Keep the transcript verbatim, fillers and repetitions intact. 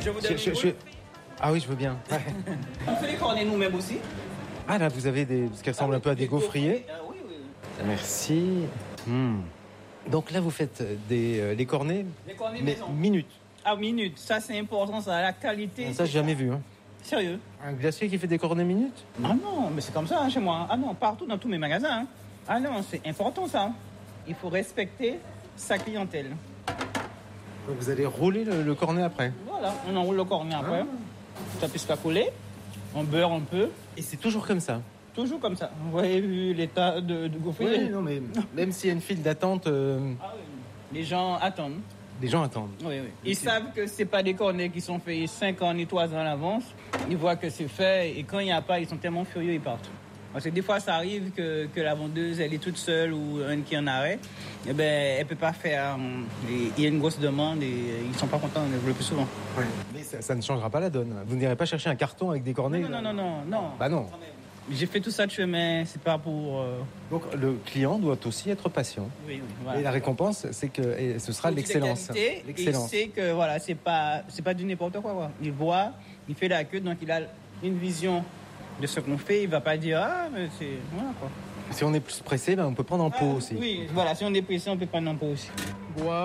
Je vous donne je, une je- boule. Ah oui, je veux bien. Ouais. On fait les cornets nous-mêmes aussi. Ah là, vous avez des... ce qui ressemble un peu à des gaufriers. Ah oui, oui. Merci. Hmm. Donc là, vous faites des, euh, les cornets, Les cornets mais maison. minutes. Ah, minute. Ça, c'est important, ça. La qualité. Ça, j'ai jamais vu. Hein. Sérieux. Un glacier qui fait des cornets minutes? Ah non, mais c'est comme ça hein, chez moi. Ah non, partout dans tous mes magasins. hein. Ah non, c'est important ça. Il faut respecter sa clientèle. Donc vous allez rouler le, le cornet après. Voilà, on enroule le cornet après. Ça puisse pas coller. On beurre un peu. Et c'est toujours comme ça. Toujours comme ça. Vous voyez vu l'état de, de gaufrier. Oui, non, mais même s'il y a une file d'attente, euh, Ah oui. Les gens attendent. les gens attendent. Oui, oui. Ils savent que c'est pas des cornets qui sont faits cinq ans ni trois ans à l'avance. Ils voient que c'est fait et quand il n'y a pas, ils sont tellement furieux, ils partent. Parce que des fois, ça arrive que, que la vendeuse, elle est toute seule ou un qui est en arrêt. Eh ben, elle peut pas faire. hum, et Il y a une grosse demande et ils sont pas contents le plus souvent. Mais ça, ça ne changera pas la donne. Vous n'irez pas chercher un carton avec des cornets. Non, non, non, non, non. Bah non. J'ai fait tout ça de chemin, c'est pas pour. euh, Donc le client doit aussi être patient. Oui, oui, voilà. Et la récompense, c'est que et ce sera Produit de l'excellence. qualité, L'excellence. Il sait que voilà, c'est pas, c'est pas du n'importe quoi, quoi. Il voit, il fait la queue, donc il a une vision de ce qu'on fait. Il va pas dire ah mais c'est voilà quoi. Si on est plus pressé, ben, on peut prendre en pot Ah, aussi. Oui, voilà, si on est pressé, on peut prendre un pot aussi. Wow.